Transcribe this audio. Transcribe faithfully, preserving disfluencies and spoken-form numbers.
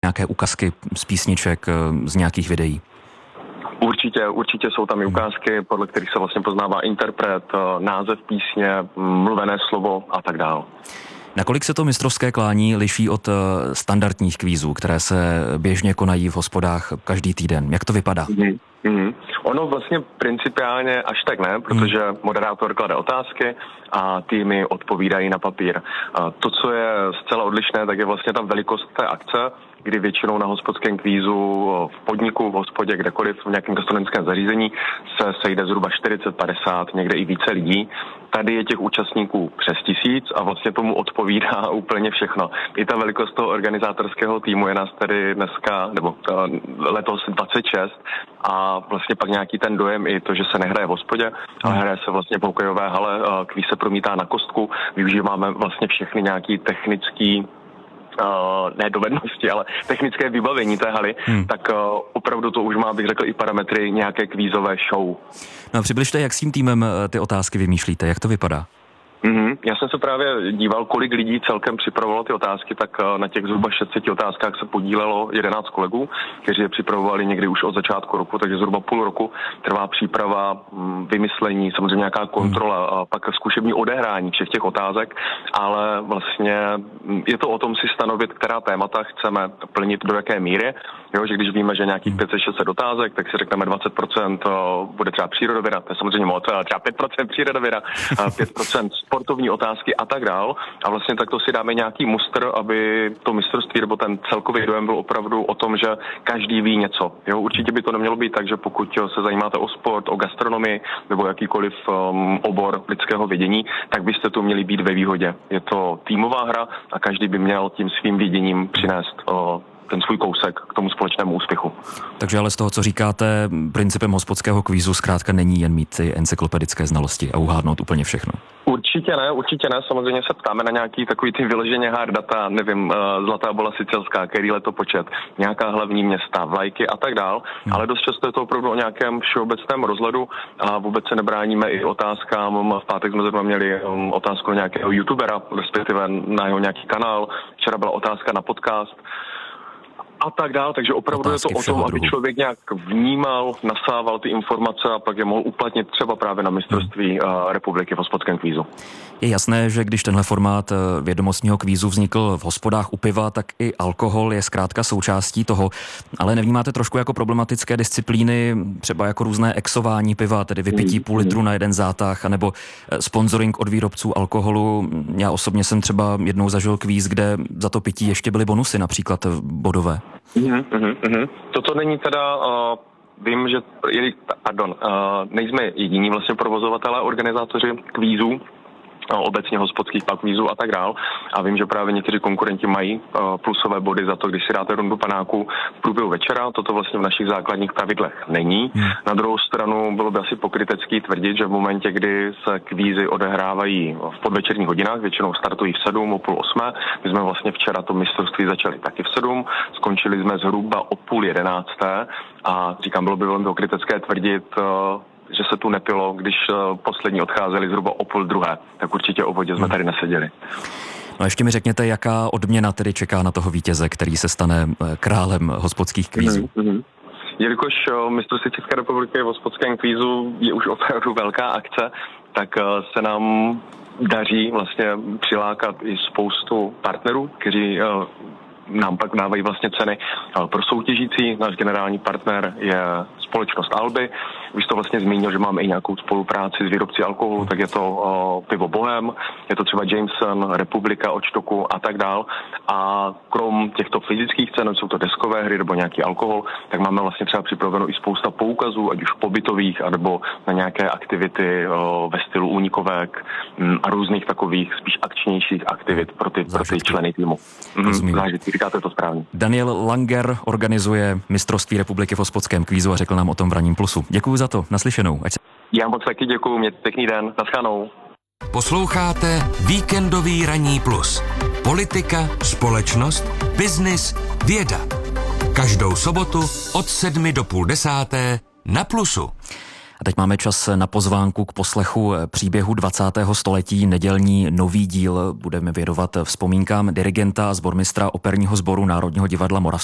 nějaké ukazky z písniček, z nějakých videí? Určitě, určitě jsou tam i ukázky, podle kterých se vlastně poznává interpret, název písně, mluvené slovo a tak dále. Nakolik se to mistrovské klání liší od standardních kvízů, které se běžně konají v hospodách každý týden? Jak to vypadá? Mm-hmm. Mm-hmm. Ono vlastně principiálně až tak ne, protože moderátor klade otázky a týmy odpovídají na papír. A to, co je zcela odlišné, tak je vlastně ta velikost té akce, kdy většinou na hospodském kvízu v podniku, v hospodě, kdekoliv, v nějakém gastronomickém zařízení se sejde zhruba čtyřicet padesát, někde i více lidí. Tady je těch účastníků přes tisíc a vlastně tomu odpovídá úplně všechno. I ta velikost toho organizátorského týmu je nás tady dneska, nebo letos dvacet šest a vlastně pak nějaký ten dojem i to, že se nehraje v hospodě, ale hraje se vlastně v hokejové hale, kvíz se promítá na kostku, využíváme vlastně všechny nějaký technický Uh, ne dovednosti, ale technické vybavení té haly, hmm. tak uh, opravdu to už má, bych řekl, i parametry nějaké kvízové show. No přibližte, jak s tím týmem ty otázky vymýšlíte, jak to vypadá? Mm-hmm. Já jsem se právě díval, kolik lidí celkem připravovalo ty otázky, tak na těch zhruba šest set otázkách se podílelo jedenáct kolegů, kteří je připravovali někdy už od začátku roku, takže zhruba půl roku trvá příprava, vymyslení, samozřejmě nějaká kontrola, a pak zkušební odehrání všech těch otázek, ale vlastně je to o tom si stanovit, která témata chceme plnit do jaké míry. Jo, že když víme, že nějakých pět set šest set otázek, tak si řekneme dvacet procent bude třeba přírodověda, to je samozřejmě moc, třeba pět procent přírodověda, pět procent sportovní otázky a tak dál. A vlastně takto si dáme nějaký mustr, aby to mistrovství nebo ten celkový dojem byl opravdu o tom, že každý ví něco. Jo, určitě by to nemělo být tak, že pokud se zajímáte o sport, o gastronomii nebo jakýkoliv um, obor lidského vědění, tak byste tu měli být ve výhodě. Je to týmová hra a každý by měl tím svým věděním přinést uh, ten svůj kousek k tomu společnému úspěchu. Takže ale z toho, co říkáte, principem hospodského kvízu zkrátka není jen mít ty encyklopedické znalosti a uhádnout úplně všechno. Určitě ne, určitě ne. Samozřejmě se ptáme na nějaký takový ty vyloženě hard data, nevím, Zlatá bola sicilská, který letopočet, nějaká hlavní města, vlajky a tak dál, hmm. ale dost často je to opravdu o nějakém všeobecném rozhledu a vůbec se nebráníme i otázkám. V pátek jsme zrovna měli otázku na nějakého youtubera, respektive na jeho nějaký kanál. Včera byla otázka na podcast. A tak dál, takže opravdu otázky je to o tom, aby člověk nějak vnímal, nasával ty informace a pak je mohl uplatnit třeba právě na mistrovství hmm. republiky v hospodském kvízu. Je jasné, že když tenhle formát vědomostního kvízu vznikl v hospodách u piva, tak i alkohol je zkrátka součástí toho, ale nevnímáte trošku jako problematické disciplíny, třeba jako různé exování piva, tedy vypití hmm. půl litru na jeden zátah, anebo sponsoring od výrobců alkoholu. Já osobně jsem třeba jednou zažil kvíz, kde za to pití ještě byly bonusy, například bodové. Uhum, uhum, uhum. Toto není teda, uh, vím, že, pardon, uh, nejsme jediní vlastně provozovatelé, organizátoři kvízů, obecně hospodských kvízů a tak dál. A vím, že právě někteří konkurenti mají uh, plusové body za to, když si dáte rundu panáků v průběhu večera. Toto vlastně v našich základních pravidlech není. Hmm. Na druhou stranu bylo by asi pokrytecký tvrdit, že v momentě, kdy se kvízy odehrávají v podvečerních hodinách, většinou startují v sedm, o půl osmé. My jsme vlastně včera to mistrovství začali taky v sedm, skončili jsme zhruba o půl jedenácté a říkám, bylo by velmi pokrytecké tvrdit, uh, že se tu nepilo, když poslední odcházeli zhruba o půl druhé, tak určitě o vodě jsme tady neseděli. No ještě mi řekněte, jaká odměna tedy čeká na toho vítěze, který se stane králem hospodských kvízů? Mm-hmm. Jelikož mistrovství České republiky v hospodském kvízu je už opravdu velká akce, tak se nám daří vlastně přilákat i spoustu partnerů, kteří nám pak dávají vlastně ceny pro soutěžící. Náš generální partner je společnost Alby. Vy jste to vlastně zmínil, že máme i nějakou spolupráci s výrobci alkoholu, tak je to o, pivo Bohem, je to třeba Jameson, Republika od Štoku a tak dál. A krom těchto fyzických cen, jsou to deskové hry nebo nějaký alkohol, tak máme vlastně třeba připraveno i spousta poukazů, ať už pobytových, anebo na nějaké aktivity o, ve stylu únikovek m, a různých takových spíš akčnějších aktivit pro ty, pro ty členy týmu. Mhm, zážitky, říkáte to správně. Daniel Langer organizuje mistrovství republiky v hospodském kvízu a řekl nám o tom v Ranním plusu. Děkuji za to, naslyšenou. Ať se... Já moc taky děkuju, mějte pěkný den, naschledanou. Posloucháte Víkendový Ranní plus. Politika, společnost, biznis, věda. Každou sobotu od sedmi do půl desáté na Plusu. A teď máme čas na pozvánku k poslechu příběhu dvacátého století. Nedělní nový díl budeme věnovat vzpomínkám dirigenta a sbormistra operního sboru Národního divadla Moravského